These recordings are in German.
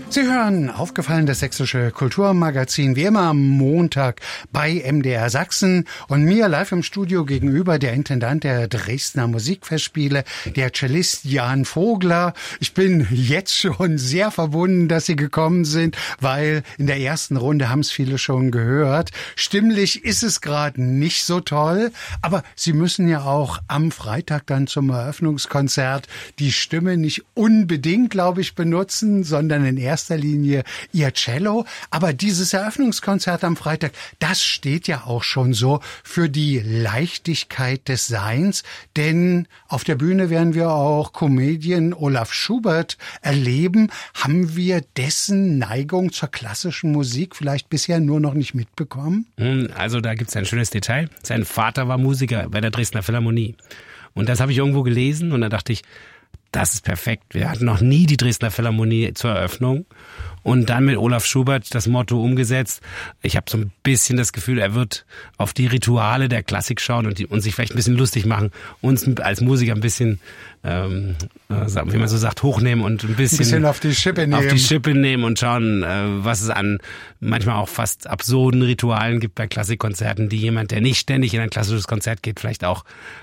Sie hören aufgefallen das sächsische Kulturmagazin, wie immer am Montag bei MDR Sachsen und mir live im Studio gegenüber der Intendant der Dresdner Musikfestspiele, der Cellist Jan Vogler. Ich bin jetzt schon sehr verbunden, dass Sie gekommen sind, weil in der ersten Runde haben es viele schon gehört. Stimmlich ist es gerade nicht so toll, aber Sie müssen ja auch am Freitag dann zum Eröffnungskonzert die Stimme nicht unbedingt, glaube ich, benutzen, sondern in erster Linie Ihr Cello. Aber dieses Eröffnungskonzert am Freitag, das steht ja auch schon so für die Leichtigkeit des Seins. Denn auf der Bühne werden wir auch Comedian Olaf Schubert erleben. Haben wir dessen Neigung zur klassischen Musik vielleicht bisher nur noch nicht mitbekommen? Also da gibt es ein schönes Detail. Sein Vater war Musiker bei der Dresdner Philharmonie. Und das habe ich irgendwo gelesen und da dachte ich, das ist perfekt. Wir hatten noch nie die Dresdner Philharmonie zur Eröffnung. Und dann mit Olaf Schubert das Motto umgesetzt. Ich habe so ein bisschen das Gefühl, er wird auf die Rituale der Klassik schauen und sich vielleicht ein bisschen lustig machen, uns als Musiker ein bisschen, wie man so sagt, hochnehmen und ein bisschen auf die Schippe nehmen und schauen, was es an manchmal auch fast absurden Ritualen gibt bei Klassikkonzerten, die jemand, der nicht ständig in ein klassisches Konzert geht, vielleicht auch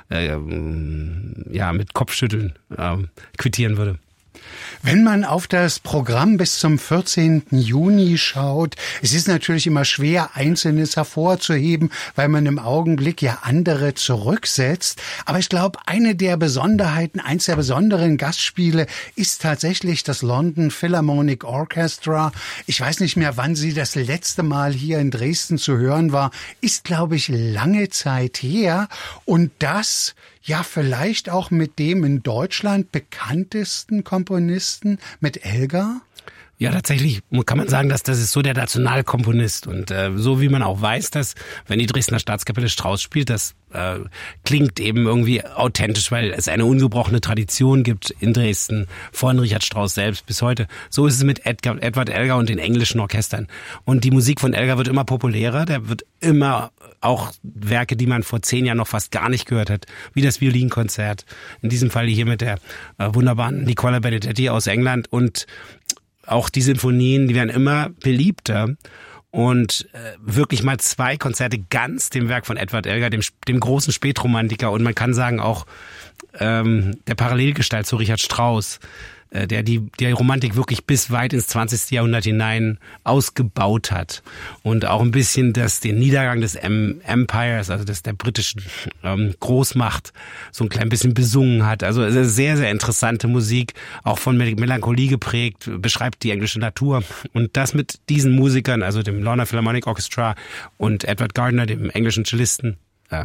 mit Kopfschütteln quittieren würde. Wenn man auf das Programm bis zum 14. Juni schaut, es ist natürlich immer schwer, Einzelnes hervorzuheben, weil man im Augenblick ja andere zurücksetzt. Aber ich glaube, eins der besonderen Gastspiele ist tatsächlich das London Philharmonic Orchestra. Ich weiß nicht mehr, wann sie das letzte Mal hier in Dresden zu hören war. Ist, glaube ich, lange Zeit her. Und das ja vielleicht auch mit dem in Deutschland bekanntesten Komponisten, mit Elgar? Ja, tatsächlich kann man sagen, dass das ist so der Nationalkomponist. Und so wie man auch weiß, dass wenn die Dresdner Staatskapelle Strauss spielt, das klingt eben irgendwie authentisch, weil es eine ungebrochene Tradition gibt in Dresden von Richard Strauss selbst bis heute. So ist es mit Edward Elgar und den englischen Orchestern. Und die Musik von Elgar wird immer populärer. Der wird immer auch Werke, die man vor 10 Jahren noch fast gar nicht gehört hat, wie das Violinkonzert. In diesem Fall hier mit der wunderbaren Nicola Benedetti aus England. Und auch die Sinfonien, die werden immer beliebter. Und wirklich mal 2 Konzerte ganz dem Werk von Edward Elgar, dem großen Spätromantiker und man kann sagen auch der Parallelgestalt zu Richard Strauss, der die Romantik wirklich bis weit ins 20. Jahrhundert hinein ausgebaut hat und auch ein bisschen den Niedergang des Empires, also der britischen Großmacht, so ein klein bisschen besungen hat. Also es ist sehr, sehr interessante Musik, auch von Melancholie geprägt, beschreibt die englische Natur und das mit diesen Musikern, also dem London Philharmonic Orchestra und Edward Gardner, dem englischen Cellisten,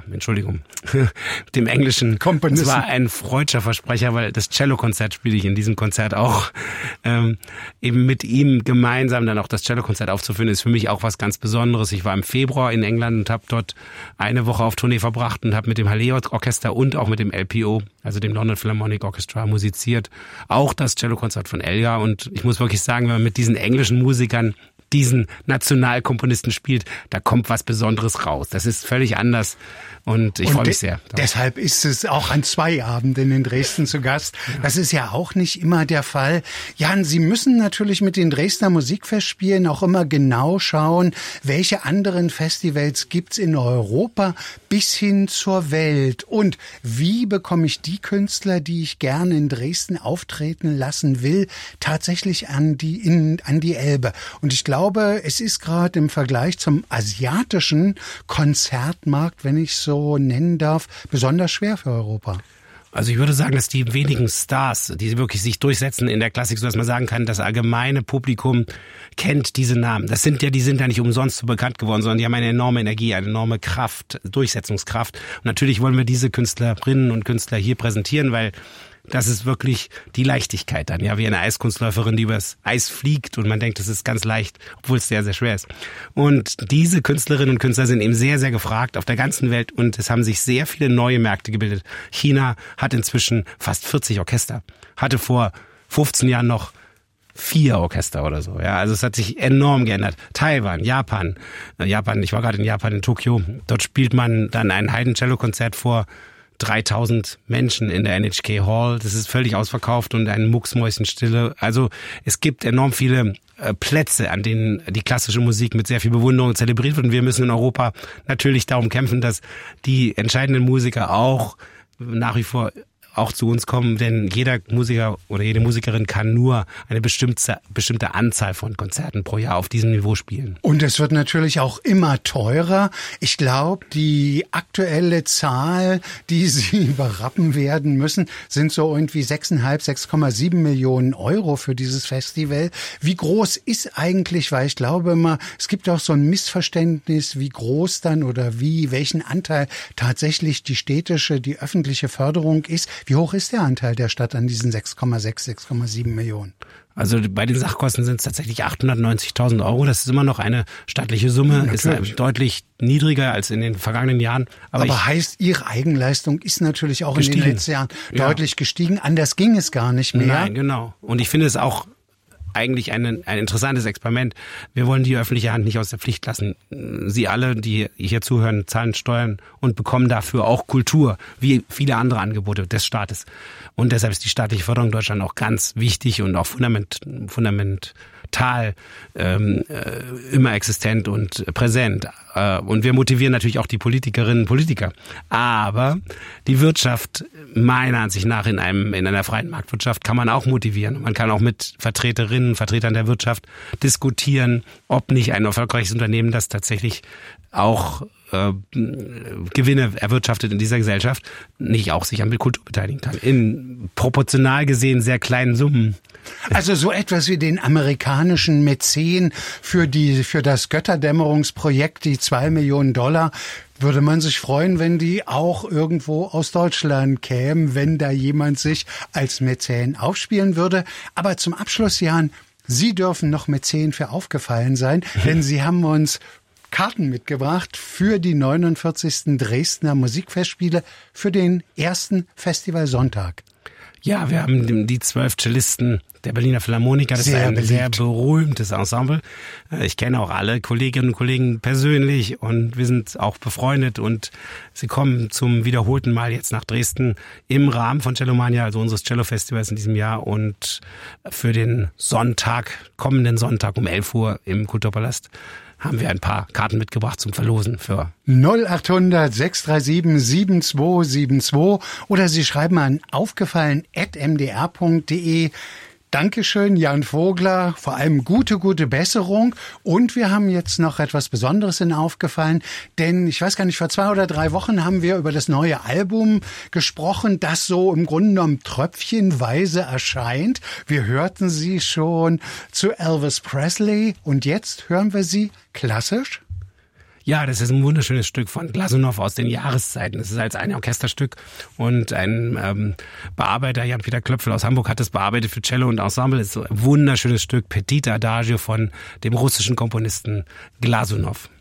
dem englischen Komponisten. Das war ein freudscher Versprecher, weil das Cellokonzert spiele ich in diesem Konzert auch. Eben mit ihm gemeinsam dann auch das Cellokonzert aufzuführen, ist für mich auch was ganz Besonderes. Ich war im Februar in England und habe dort eine Woche auf Tournee verbracht und habe mit dem Halley Orchester und auch mit dem LPO, also dem London Philharmonic Orchestra, musiziert. Auch das Cellokonzert von Elgar und ich muss wirklich sagen, wenn man mit diesen englischen Musikern diesen Nationalkomponisten spielt, da kommt was Besonderes raus. Das ist völlig anders und ich freue mich sehr. Deshalb ist es auch an 2 Abenden in Dresden zu Gast. Ja. Das ist ja auch nicht immer der Fall. Jan, Sie müssen natürlich mit den Dresdner Musikfestspielen auch immer genau schauen, welche anderen Festivals gibt's in Europa bis hin zur Welt und wie bekomme ich die Künstler, die ich gerne in Dresden auftreten lassen will, tatsächlich an die Elbe. Und ich glaube, es ist gerade im Vergleich zum asiatischen Konzertmarkt, wenn ich so nennen darf, besonders schwer für Europa. Also ich würde sagen, dass die wenigen Stars, die wirklich sich durchsetzen in der Klassik, sodass man sagen kann, das allgemeine Publikum kennt diese Namen. Die sind ja nicht umsonst so bekannt geworden, sondern die haben eine enorme Energie, eine enorme Kraft, Durchsetzungskraft. Und natürlich wollen wir diese Künstlerinnen und Künstler hier präsentieren, weil das ist wirklich die Leichtigkeit dann, ja, wie eine Eiskunstläuferin, die übers Eis fliegt und man denkt, es ist ganz leicht, obwohl es sehr, sehr schwer ist. Und diese Künstlerinnen und Künstler sind eben sehr, sehr gefragt auf der ganzen Welt und es haben sich sehr viele neue Märkte gebildet. China hat inzwischen fast 40 Orchester, hatte vor 15 Jahren noch 4 Orchester oder so, ja, also es hat sich enorm geändert. Taiwan, Japan, ich war gerade in Japan, in Tokio, dort spielt man dann ein Haydn-Cello-Konzert vor 3000 Menschen in der NHK Hall. Das ist völlig ausverkauft und eine Mucksmäuschenstille. Also es gibt enorm viele Plätze, an denen die klassische Musik mit sehr viel Bewunderung zelebriert wird. Und wir müssen in Europa natürlich darum kämpfen, dass die entscheidenden Musiker auch nach wie vor auch zu uns kommen, denn jeder Musiker oder jede Musikerin kann nur eine bestimmte Anzahl von Konzerten pro Jahr auf diesem Niveau spielen. Und es wird natürlich auch immer teurer. Ich glaube, die aktuelle Zahl, die Sie berappen werden müssen, sind so irgendwie 6,7 Millionen Euro für dieses Festival. Wie groß ist eigentlich, weil ich glaube immer, es gibt auch so ein Missverständnis, wie groß dann oder welchen Anteil tatsächlich die öffentliche Förderung ist. Wie hoch ist der Anteil der Stadt an diesen 6,7 Millionen? Also bei den Sachkosten sind es tatsächlich 890.000 Euro. Das ist immer noch eine staatliche Summe, natürlich. Ist deutlich niedriger als in den vergangenen Jahren. Aber heißt, Ihre Eigenleistung ist natürlich auch gestiegen. In den letzten Jahren deutlich gestiegen. Anders ging es gar nicht mehr. Nein, genau. Und ich finde es auch eigentlich ein interessantes Experiment. Wir wollen die öffentliche Hand nicht aus der Pflicht lassen. Sie alle, die hier zuhören, zahlen Steuern und bekommen dafür auch Kultur, wie viele andere Angebote des Staates. Und deshalb ist die staatliche Förderung in Deutschland auch ganz wichtig und auch fundamental immer existent und präsent. Und wir motivieren natürlich auch die Politikerinnen und Politiker. Aber die Wirtschaft, meiner Ansicht nach, in einer freien Marktwirtschaft kann man auch motivieren. Man kann auch mit Vertreterinnen und Vertretern der Wirtschaft diskutieren, ob nicht ein erfolgreiches Unternehmen, das tatsächlich auch Gewinne erwirtschaftet in dieser Gesellschaft, nicht auch sich an Kultur beteiligen kann. In proportional gesehen sehr kleinen Summen. Also so etwas wie den amerikanischen Mäzen für das Götterdämmerungsprojekt, die $2 Millionen, würde man sich freuen, wenn die auch irgendwo aus Deutschland kämen, wenn da jemand sich als Mäzen aufspielen würde. Aber zum Abschluss, Jan, Sie dürfen noch Mäzen für aufgefallen sein, denn Sie haben uns Karten mitgebracht für die 49. Dresdner Musikfestspiele für den ersten Festivalsonntag. Ja, wir haben die 12 Cellisten der Berliner Philharmoniker. Das ist ein sehr berühmtes Ensemble. Ich kenne auch alle Kolleginnen und Kollegen persönlich und wir sind auch befreundet und sie kommen zum wiederholten Mal jetzt nach Dresden im Rahmen von Cellomania, also unseres Cello-Festivals in diesem Jahr, und für den kommenden Sonntag um 11 Uhr im Kulturpalast haben wir ein paar Karten mitgebracht zum Verlosen für 0800 637 7272 oder Sie schreiben an aufgefallen@mdr.de. Dankeschön, Jan Vogler, vor allem gute Besserung. Und wir haben jetzt noch etwas Besonderes in Aufgefallen, denn ich weiß gar nicht, vor 2 oder 3 Wochen haben wir über das neue Album gesprochen, das so im Grunde genommen tröpfchenweise erscheint. Wir hörten sie schon zu Elvis Presley und jetzt hören wir sie klassisch. Ja, das ist ein wunderschönes Stück von Glasunow aus den Jahreszeiten. Es ist als ein Orchesterstück und ein Bearbeiter, Jan-Peter Klöpfel aus Hamburg, hat es bearbeitet für Cello und Ensemble. Es ist ein wunderschönes Stück, Petit Adagio von dem russischen Komponisten Glasunow.